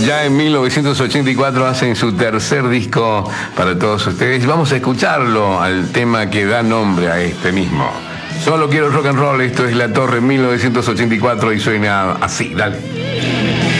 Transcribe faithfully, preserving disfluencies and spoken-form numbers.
Ya en mil novecientos ochenta y cuatro hacen su tercer disco para todos ustedes. Vamos a escucharlo al tema que da nombre a este mismo. Solo quiero rock and roll. Esto es La Torre mil novecientos ochenta y cuatro y suena así. Dale.